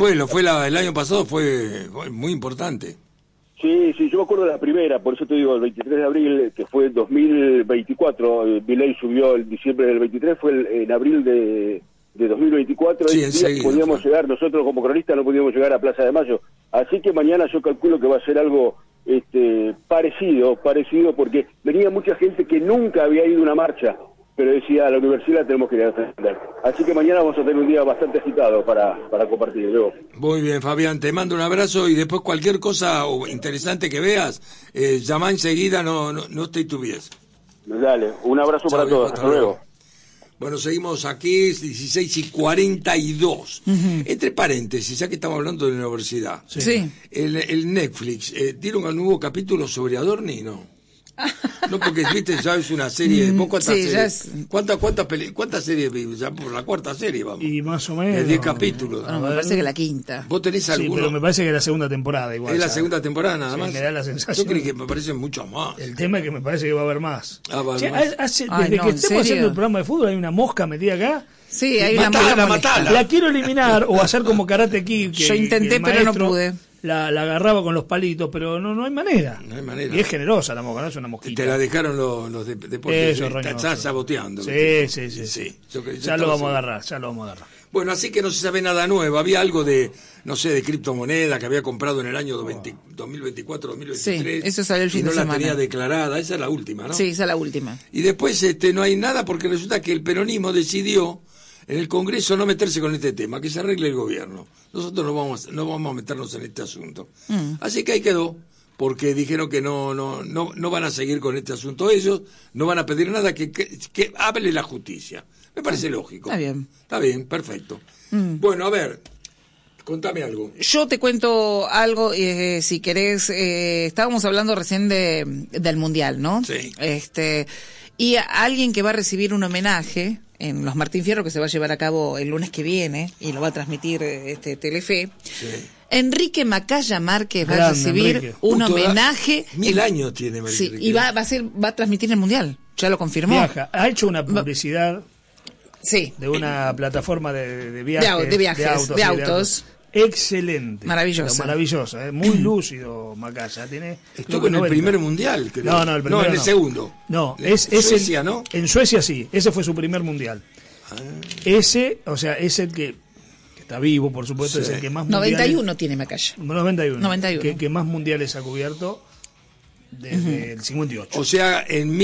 el año pasado fue muy importante. Sí, yo me acuerdo de la primera, por eso te digo, el 23 de abril, que fue 2024, Milei subió el diciembre del 23, fue en abril de 2024, sí, enseguida podíamos llegar, nosotros como cronistas no podíamos llegar a Plaza de Mayo, así que mañana yo calculo que va a ser algo parecido, porque venía mucha gente que nunca había ido a una marcha, pero decía, a la universidad la tenemos que ir a defender. Así que mañana vamos a tener un día bastante agitado para compartir. Luego. Muy bien, Fabián, te mando un abrazo y después cualquier cosa interesante que veas, llama enseguida, no te tuvies. Dale, un abrazo para todos. Hasta luego. Bueno, seguimos aquí, 16:42. Entre paréntesis, ya que estamos hablando de la universidad. Sí. El Netflix, ¿dieron un nuevo capítulo sobre Adorni? No. No, porque viste, ya es una serie. ¿Vos cuántas series? ¿Cuántas series vimos? Ya por la cuarta serie vamos. Y más o menos. De 10 capítulos. Bueno, me parece que la quinta. ¿Vos tenés alguno? Sí, pero me parece que es la segunda temporada igual. Es la segunda temporada nada más. Me da la sensación. Yo creo que me parecen muchos más. El tema es que me parece que va a haber más. Va a haber más. Desde que estemos haciendo el programa de fútbol hay una mosca metida acá. Sí, hay una matala. La quiero eliminar o hacer como Karate Kid. Yo intenté, pero no pude. La agarraba con los palitos, pero no hay manera. No hay manera. Y es generosa la mosca, no es una mosquita. Te la dejaron los deportes. Estás saboteando. Sí. Ya lo vamos a agarrar. Bueno, así que no se sabe nada nuevo. Había algo de criptomoneda que había comprado en el año 2024, 2023. Sí, eso salió el fin de semana. Y no la tenía declarada. Esa es la última, ¿no? Sí, esa es la última. Y después no hay nada porque resulta que el peronismo decidió en el Congreso no meterse con este tema, que se arregle el gobierno. Nosotros no vamos a meternos en este asunto. Así que ahí quedó, porque dijeron que no van a seguir con este asunto ellos, no van a pedir nada, que hable la justicia. Me parece lógico. Está bien, perfecto. Bueno, a ver, contame algo. Yo te cuento algo, si querés, estábamos hablando recién del Mundial, ¿no? Sí. Y a alguien que va a recibir un homenaje en los Martín Fierro, que se va a llevar a cabo el lunes que viene, y lo va a transmitir Telefe. Sí. Enrique Macaya Márquez va a recibir un homenaje. 1000 años tiene Enrique. Sí, y va a transmitir el Mundial, ya lo confirmó. Ha hecho una publicidad de una plataforma de viajes, de autos. Excelente. Maravillosa. Muy lúcido Macaya. Estuvo en el primer mundial, creo. No, el primero en el segundo. No, en Suecia, ¿no? En Suecia sí, ese fue su primer mundial. Ese, es el que está vivo, por supuesto, es el que más mundiales... 91 tiene Macaya. 91. Que más mundiales ha cubierto desde el 58. O sea, en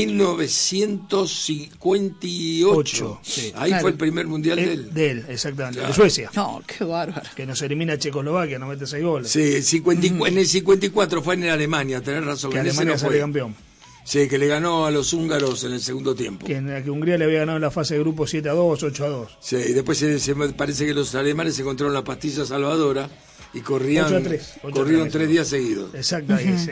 1958. Sí. Ahí fue el primer mundial de él. De él, exactamente. De Suecia. No, qué bárbaro. Que nos elimina Checoslovaquia, nos mete 6 goles. Sí, en el 54 fue en Alemania, tenés razón. Que Alemania sale campeón. Sí, que le ganó a los húngaros en el segundo tiempo. Que Hungría le había ganado en la fase de grupo 7-2, 8-2. Sí, y después parece que los alemanes se encontraron la pastilla salvadora y corrieron 3 días seguidos. Exacto, ahí es.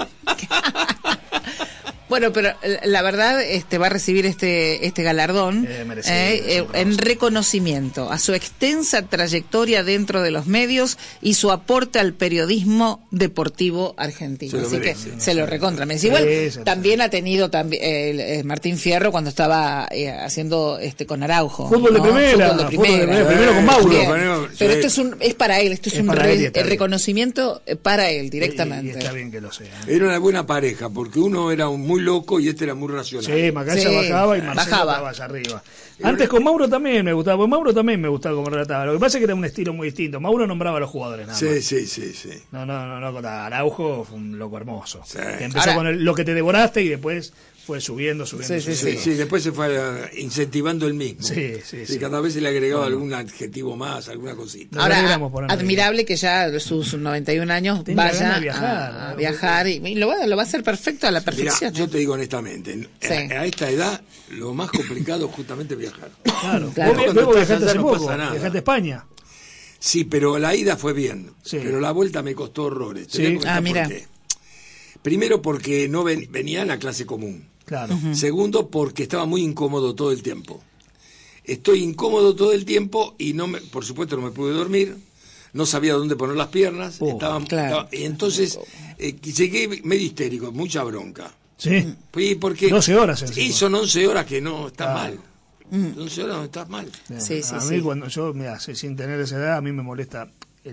Bueno, pero la verdad va a recibir este galardón en reconocimiento a su extensa trayectoria dentro de los medios y su aporte al periodismo deportivo argentino. Así que se lo recontra. Igual también ha tenido Martín Fierro cuando estaba haciendo con Araujo. Fútbol de primera. Primero con Mauro. Pero esto es para él, esto es un reconocimiento para él directamente. Y está bien que lo sea. Era una buena pareja, porque uno era muy loco y era muy racional. Sí, Macaya bajaba y Marcelo estaba allá arriba. Antes con Mauro también me gustaba, porque Mauro también me gustaba como relataba. Lo que pasa es que era un estilo muy distinto. Mauro nombraba a los jugadores nada más. Sí. No, Araujo fue un loco hermoso. Sí. Que empezó con lo que te devoraste y después fue subiendo. Sí, después se fue incentivando el mismo. Sí. Cada vez se le agregaba algún adjetivo más, alguna cosita. Ahora, admirable que ya a sus 91 años vaya a viajar y lo va a hacer perfecto, a la perfección. Mirá, yo te digo honestamente, a esta edad lo más complicado es justamente viajar. Claro. Vos viajaste hace poco, viajaste a España. Sí, pero la ida fue bien, sí. Pero la vuelta me costó horrores. Sí. Mira. Primero porque no venía a la clase común. Claro. Uh-huh. Segundo, porque estaba muy incómodo todo el tiempo. Estoy incómodo todo el tiempo y por supuesto no me pude dormir, no sabía dónde poner las piernas, y entonces llegué medio histérico, mucha bronca. Sí. Porque 12 horas encima. Son 11 horas que no está mal. 11 horas no estás mal. Sí. A mí cuando yo, sin tener esa edad, a mí me molesta.